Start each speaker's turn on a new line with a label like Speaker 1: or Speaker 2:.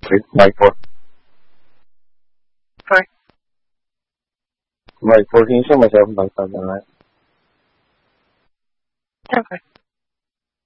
Speaker 1: Mike 4.
Speaker 2: Sorry?
Speaker 1: Mike 4, can you show myself Mike 5 then, right?
Speaker 2: Okay.